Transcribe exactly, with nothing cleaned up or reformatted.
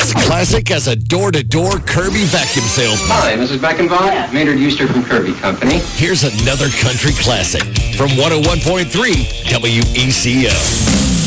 as classic as a door-to-door Kirby vacuum salesman. Hi, Missus Beckenbach. Maynard Euster from Kirby Company. Here's another country classic from one oh one point three W E C O.